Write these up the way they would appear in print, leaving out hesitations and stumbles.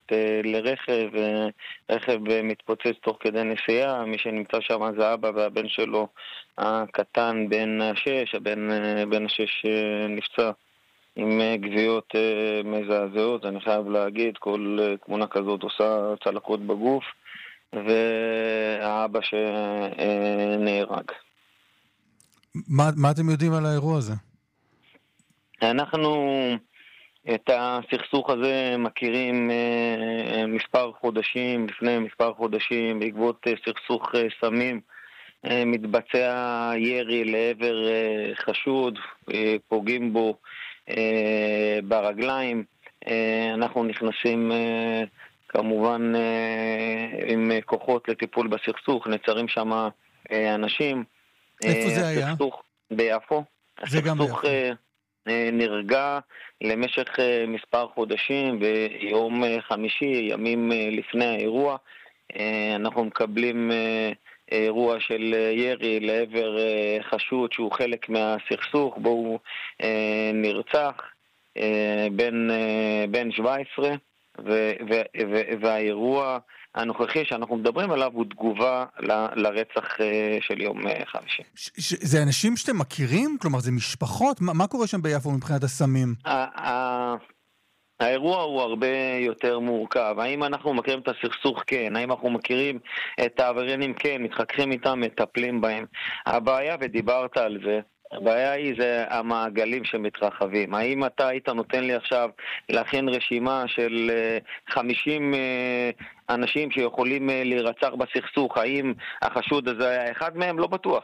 לרכב, רכב מתפוצץ תוך כדי נסיעה, מי שנמצא שם זה אבא והבן שלו הקטן בן השש נפצע עם גוויות מזעזעות. אני חייב להגיד, כל תמונה כזאת עושה צלקות בגוף, והאבא שנהרג. מה אתם יודעים על האירוע הזה? אנחנו את הסכסוך הזה מכירים לפני מספר חודשים, בעקבות סכסוך סמים. מתבצע ירי לעבר חשוד, פוגעים בו ברגליים. אנחנו נכנסים כמובן עם כוחות לטיפול בסכסוך, נצרים שם אנשים. איפה זה היה? הסכסוך ביפו. זה גם ביפו. נרגע למשך מספר חודשים, ביום חמישי, ימים לפני האירוע, אנחנו מקבלים אירוע של ירי לעבר חשוד שהוא חלק מהסכסוך, בו הוא נרצח, בן 17, והאירוע הנוכחי שאנחנו מדברים עליו הוא תגובה לרצח של יום חמישי. זה אנשים שאתם מכירים? כלומר, זה משפחות? מה קורה שם ביפו מבחינת הסמים? האירוע הוא הרבה יותר מורכב. האם אנחנו מכירים את הסכסוך? כן. האם אנחנו מכירים את העבריינים? כן. מתחככים איתם, מטפלים בהם. הבעיה, ודיברת על זה, הבעיה זה המעגלים שמתרחבים. האם אתה היית נותן לי עכשיו להכין רשימה של 50 אנשים שיכולים להירצח בסכסוך? האם החשוד הזה היה אחד מהם? לא בטוח.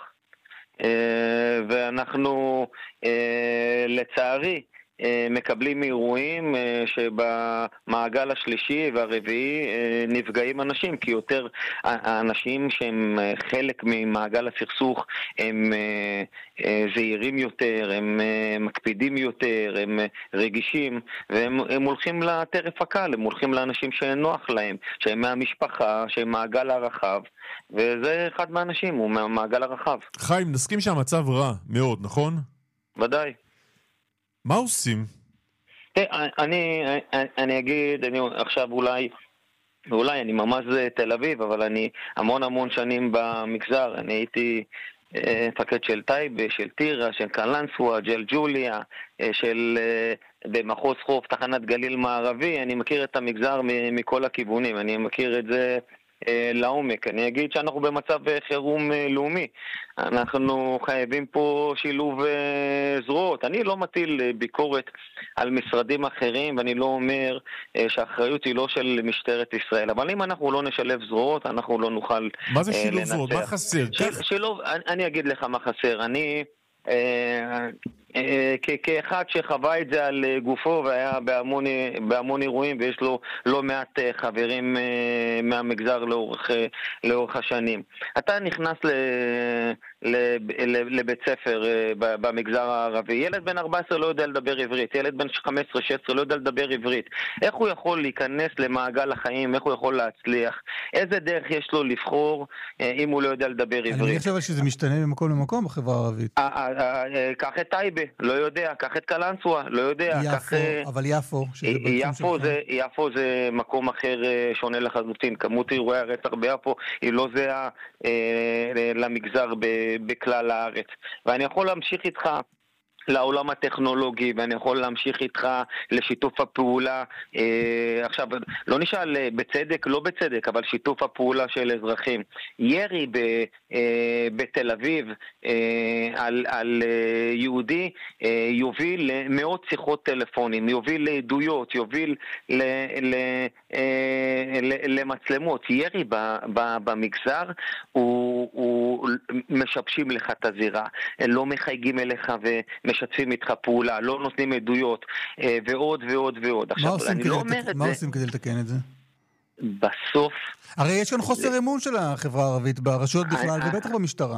ואנחנו לצערי מקבלים אירועים שבמעגל השלישי והרביעי נפגעים אנשים, כי יותר האנשים שהם חלק ממעגל הסכסוך הם זהירים יותר, הם מקפידים יותר, הם רגישים, והם הולכים לטרף הקל, הם הולכים לאנשים שנוח להם, שהם מהמשפחה, שהם מעגל הרחב, וזה אחד מהאנשים, הוא מהמעגל הרחב. חיים, נסכים שהמצב רע מאוד, נכון? ודאי. מה עושים? אני אגיד, עכשיו אולי אני ממש תל אביב, אבל אני המון שנים במגזר. אני הייתי מפקד של טייבה, של טירה, של קלנסווה, ג'לג'וליה, במחוז חוף, תחנת גליל מערבי. אני מכיר את המגזר מכל הכיוונים, אני מכיר את זה לעומק. אני אגיד שאנחנו במצב חירום לאומי. אנחנו חייבים פה שילוב זרועות. אני לא מטיל ביקורת על משרדים אחרים, ואני לא אומר שהאחריות היא לא של משטרת ישראל. אבל אם אנחנו לא נשלב זרועות, אנחנו לא נוכל מה זה שילוב זרועות? מה חסר? אני אגיד לך מה חסר. אני כאחד שחווה את זה על גופו והיה בהמון אירועים, ויש לו לא מעט חברים מהמגזר לאורך השנים. אתה נכנס לבית ספר במגזר הערבי, ילד בן 14 לא יודע לדבר עברית, ילד בן 15-16 לא יודע לדבר עברית. איך הוא יכול להיכנס למעגל החיים? איך הוא יכול להצליח? איזה דרך יש לו לבחור אם הוא לא יודע לדבר עברית? אני חושב שזה משתנה ממקום למקום בחברה הערבית. קח את טייבה, לא יודע, קח את קלנסווה, לא יודע. אבל יפו, יפו זה מקום אחר שונה לחלוטין. כמות אירועי הרצח ביפו היא לא זהה למגזר בכלל הארץ. ואני יכול להמשיך איתך לעולם הטכנולוגי, ואני יכול להמשיך איתך לשיתוף הפעולה. עכשיו, לא נשאל בצדק, לא בצדק, אבל שיתוף הפעולה של אזרחים. ירי בתל אביב על יהודי יוביל למאות שיחות טלפונים, יוביל לעדויות, יוביל למצלמות. ירי במגזר הוא משבשים לך את הזירה, לא מחייגים אליך ומשתפים איתך פעולה, לא נותנים עדויות, ועוד ועוד ועוד. מה עושים כדי לתקן את זה? בסוף... הרי יש כאן חוסר אמון של החברה הערבית ברשויות בכלל ובטח במשטרה.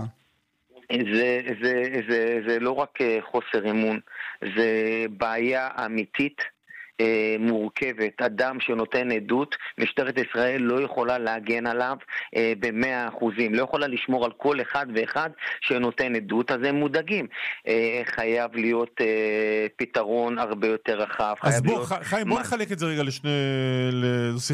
זה לא רק חוסר אמון, זה בעיה אמיתית, מורכבת. אדם שנותן עדות, משטרת ישראל לא יכולה להגן עליו ב100%, לא יכולה לשמור על כל אחד ואחד שנותן עדות, אז הם מודאגים. חייב להיות פתרון הרבה יותר רחב. אז חיים, בוא נחלק את זה רגע לשני